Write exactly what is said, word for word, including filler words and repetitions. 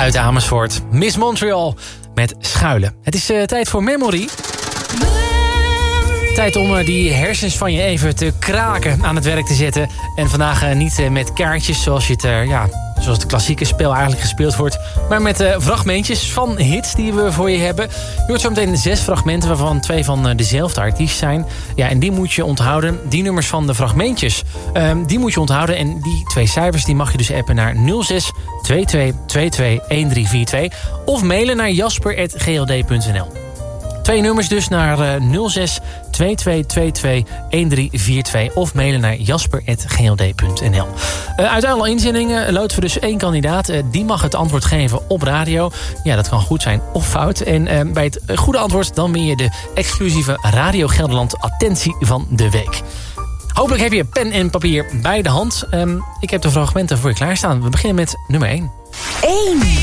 uit Amersfoort. Miss Montreal met Schuilen. Het is uh, tijd voor Memory. Tijd om uh, die hersens van je even te kraken, aan het werk te zetten. En vandaag uh, niet uh, met kaartjes zoals je het, uh, ja, zoals het klassieke spel eigenlijk gespeeld wordt, maar met uh, fragmentjes van hits die we voor je hebben. Je hoort zo meteen zes fragmenten waarvan twee van uh, dezelfde artiest zijn. Ja, en die moet je onthouden. Die nummers van de fragmentjes, um, die moet je onthouden. En die twee cijfers die mag je dus appen naar nul zes twee twee twee twee een drie vier twee of mailen naar jasper at g l d punt n l. Twee nummers dus naar uh, nul zes twee twee twee twee een drie vier twee of mailen naar jasper at g l d punt n l. Uh, uit alle inzendingen loten we dus één kandidaat. Uh, die mag het antwoord geven op radio. Ja, dat kan goed zijn of fout. En uh, bij het goede antwoord dan win je de exclusieve Radio Gelderland attentie van de week. Hopelijk heb je pen en papier bij de hand. Um, ik heb de fragmenten voor je klaarstaan. We beginnen met nummer één. één.